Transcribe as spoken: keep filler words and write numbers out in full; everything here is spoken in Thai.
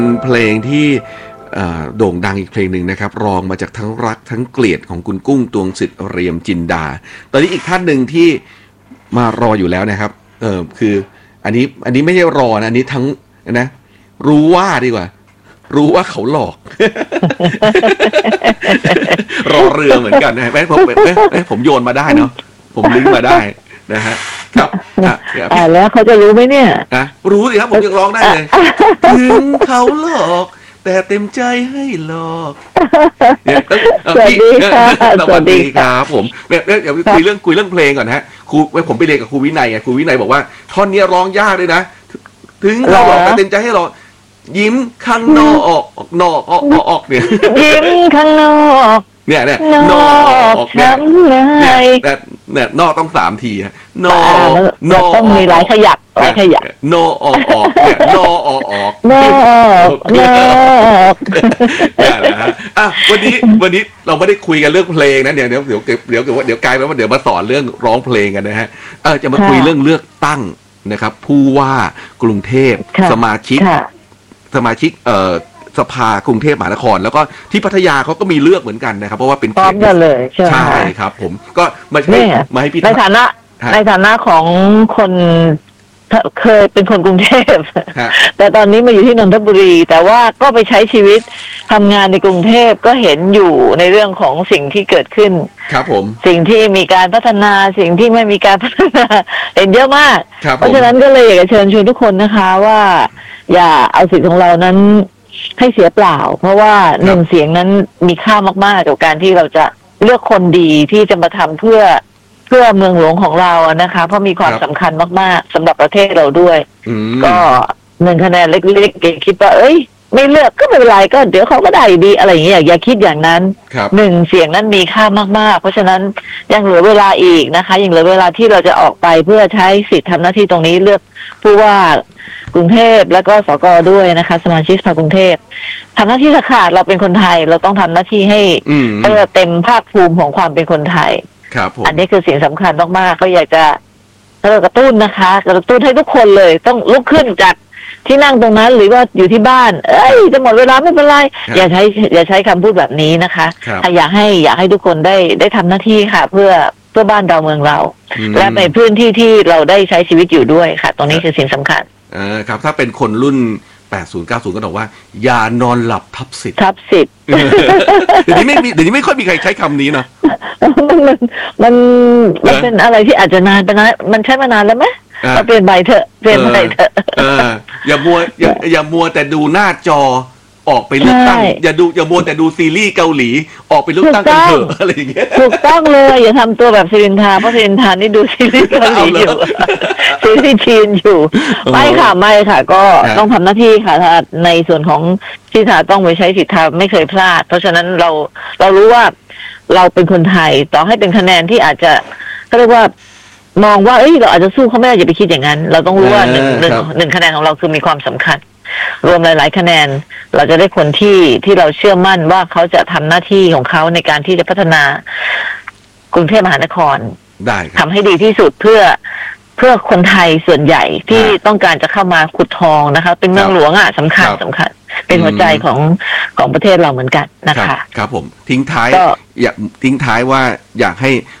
เพลงที่โด่งดังอีกเพลงหนึ่งนะครับรองมาจากทั้งรักทั้งเกลียดของคุณกุ้งตวงสิทธิ์เรียมจินดาตอนนี้อีกท่านหนึ่งที่มารออยู่แล้วนะครับเออคืออันนี้อันนี้ไม่ใช่รอนะอันนี้ทั้งนะรู้ว่าดีกว่ารู้ว่าเขาหลอก รอเรือเหมือนกันนะแม่ผมแม่ผมโยนมาได้เนาะผมลิงก์มาได้นะฮะครับอ่าแล้วเขาจะรู้ไหมเนี่ยนะรู้สิครับผมยังร้องได้เลยถึงเขาหลอกแต่เต็มใจให้หลอกสวัสดีค่ะสวัสดีครับผมเดี๋ยวคุยเรื่องคุยเรื่องเพลงก่อนฮะครูผมไปเรียนกับครูวินัยไงครูวินัยบอกว่าท่อนนี้ร้องยากเลยนะถึงเขาหลอกแต่เต็มใจให้หลอกยิ้มข้างนอกออกนอกออกออกเนี่ยยิ้มข้างนอกเนี่ยเนี่ยนอกเนี่ยเนี่ยเนี่ยนอกต้องสามทีฮะนอกนอกต้องมีหลายขยักหลายขยักนอกออกออกเนี่ยนอกออกออกนอกนอกเนี่ยนะฮะอ่ะวันนี้วันนี้เราไม่ได้คุยกันเรื่องเพลงนะเดี๋ยวเดี๋ยวเดี๋ยวเดี๋ยวเดี๋ยวกลายเป็นว่าเดี๋ยวมาสอนเรื่องร้องเพลงกันนะฮะเออจะมาคุยเรื่องเลือกตั้งนะครับผู้ว่ากรุงเทพสมาชิกสมาชิกเอ่อสภากรุงเทพมหานครแล้วก็ที่พัทยาเขาก็มีเลือกเหมือนกันนะครับเพราะว่าเป็นพร้อมกันเลยใช่ครับผมก็มาให้มาให้พี่ในฐานะในฐานะของคนเคยเป็นคนกรุงเทพแต่ตอนนี้มาอยู่ที่นนทบุรีแต่ว่าก็ไปใช้ชีวิตทำงานในกรุงเทพก็เห็นอยู่ในเรื่องของสิ่งที่เกิดขึ้นครับผมสิ่งที่มีการพัฒนาสิ่งที่ไม่มีการพัฒนาเห็นเยอะมากเพราะฉะนั้นก็เลยอยากจะเชิญชวนทุกคนนะคะว่าอย่าเอาสิทธิ์ของเรานั้นให้เสียเปล่าเพราะว่าหนึ่งเสียงนั้นมีค่ามากๆกับการที่เราจะเลือกคนดีที่จะมาทำเพื่อเพื่อเมืองหลวงของเรานะคะเพราะมีความสำคัญมากๆสำหรับประเทศเราด้วยก็หนึ่งคะแนนเล็กๆเก๋คิดว่าเอ้ยไม่เลือกก็ไม่เป็นไรก็เดี๋ยวเขาก็ได้ดีอะไรอย่างเงี้ยอย่าคิดอย่างนั้นหนึ่งเสียงนั้นมีค่ามากๆเพราะฉะนั้นยังเหลือเวลาอีกนะคะยังเหลือเวลาที่เราจะออกไปเพื่อใช้สิทธิ์ทำหน้าที่ตรงนี้เลือกผู้ว่ากรุงเทพแล้วก็สกด้วยนะคะสมาชิกสภากรุงเทพทำหน้าที่ขาดเราเป็นคนไทยเราต้องทำหน้าที่ให้เต็มภาคภูมิของความเป็นคนไทยอันนี้คือสิ่งสำคัญมากๆก็อยากจะกระตุ้นนะคะกระตุ้นให้ทุกคนเลยต้องลุกขึ้นจากที่นั่งตรงนั้นหรือว่าอยู่ที่บ้านเอ้ยจะหมดเวลาไม่เป็นไรอย่าใช้อย่าใช้คำพูดแบบนี้นะคะอยากให้อยากให้ทุกคนได้ได้ทำหน้าที่ค่ะเพื่อเพื่อบ้านเราเมืองเราและในพื้นที่ที่เราได้ใช้ชีวิตอยู่ด้วยค่ะตรงนี้คือสิ่งสำคัญอ่าครับถ้าเป็นคนรุ่นแปดสิบ เก้าสิบก็บอกว่าอย่านอนหลับทับสิทธิ์ทับสิทธิ์เดี๋ยวนี้ไม่มีเดี๋ยวนี้ไม่ค่อยมีใครใช้คำนี้เนาะมันมันมันมันเป็นอะไรที่อาจจะนานไปนะมันใช้มานานแล้วไหมเราเปลี่ยนใบเถอะเปลี่ยนใบเถอะอย่ามัวอย่าอย่ามัวแต่ดูหน้าจอออกไปเลือกตั้งอย่าดูอย่ามัวแต่ดูซีรีส์เกาหลีออกไปเลือกตั้งกันเถอะอะไรอย่างเงี้ยถูกต้องเลยอย่าทำตัวแบบซิรินทาเพราะซิรินทานี่ดูซีรีส์เกาหลีอยู่ซีรีส์จีนอยู่ไม่ค่ะไม่ค่ะก็ต้องทำหน้าที่ค่ะถ้าในส่วนของที่ถาต้องไปใช้สิทธิ์ทาไม่เคยพลาดเพราะฉะนั้นเราเรารู้ว่าเราเป็นคนไทยต่อให้เป็นคะแนนที่อาจจะเขาเรียกว่ามองว่าเอ้ยเราอาจจะสู้เขาไม่ได้อย่าไปคิดอย่างนั้นเราต้องรู้ว่าหนึ่งหนึ่งหนึ่งคะแนนของเราคือมีความสำคัญรวมหลายๆคะแนนเราจะได้คนที่ที่เราเชื่อมั่นว่าเขาจะทำหน้าที่ของเขาในการที่จะพัฒนากรุงเทพมหานครได้ทำให้ดีที่สุดเพื่อเพื่อคนไทยส่วนใหญ่ที่ต้องการจะเข้ามาขุดทองนะคะเป็นเมืองหลวงอ่ะสำคัญสำคัญเป็นหัวใจของของประเทศเราเหมือนกันนะคะครับผมทิ้งท้ายอยากทิ้งท้ายว่าอยากให้